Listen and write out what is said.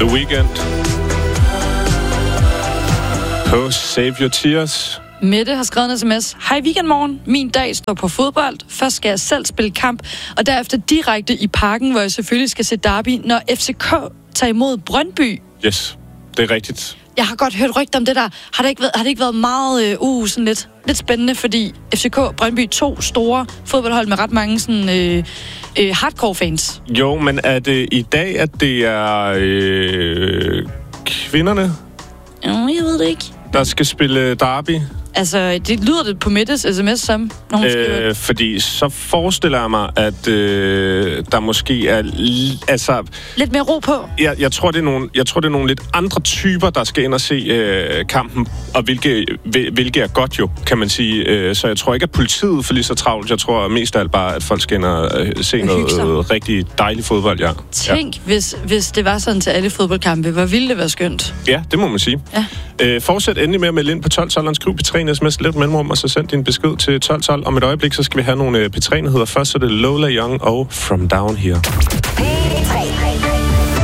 The Weeknd på Save Your Tears. Mette har skrevet en sms. Hej weekendmorgen. Min dag står på fodbold. Først skal jeg selv spille kamp, og derefter direkte i parken, hvor jeg selvfølgelig skal se derby, når FCK tager imod Brøndby. Yes, det er rigtigt. Jeg har godt hørt rygter om det der. Har det ikke været meget sådan lidt spændende, fordi FCK og Brøndby, 2 store fodboldhold med ret mange sådan hardcore fans. Jo, men er det i dag, at det er kvinderne, Jeg ved det ikke. der skal spille derby? Altså, det lyder det på Mettes sms som, når hun skriver. Fordi så forestiller jeg mig, at der måske er lidt mere ro på. Jeg tror, det er nogle lidt andre typer, der skal ind og se kampen, og hvilke er godt jo, kan man sige. Så jeg tror ikke, at politiet får lige så travlt. Jeg tror mest af alt bare, at folk skal ind og se noget rigtig dejligt fodbold, ja. Tænk, hvis det var sådan til alle fodboldkampe. Hvor ville det være skønt. Ja, det må man sige. Ja. Fortsæt endelig med at melde ind på 1212, skriv P3 sms, lidt mellemrum, og så send din besked til 1212. Om et øjeblik, så skal vi have nogle P3-nyheder. Først så er det Lola Young og From Down Here. P3.